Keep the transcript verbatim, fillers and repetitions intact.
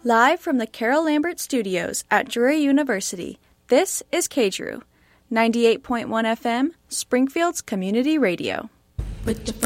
Live from the Carol Lambert Studios at Drury University, this is K D R U, ninety-eight point one F M, Springfield's Community Radio. Put your